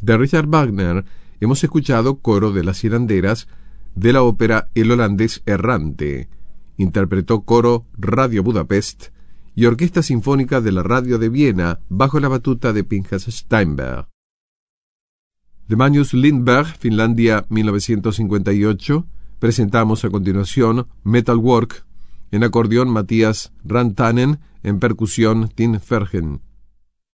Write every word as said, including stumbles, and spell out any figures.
De Richard Wagner hemos escuchado Coro de las Hilanderas de la ópera El holandés errante. Interpretó Coro Radio Budapest y Orquesta Sinfónica de la Radio de Viena bajo la batuta de Pinchas Steinberg. De Magnus Lindberg, Finlandia mil novecientos cincuenta y ocho, presentamos a continuación Metalwork, en acordeón Matías Rantanen, en percusión Tim Fergen.